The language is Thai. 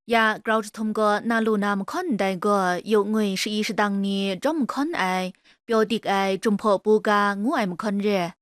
呀，搞着通过那路那么看待个有我是意识当你这么看爱，标的爱中破不噶我爱么看热。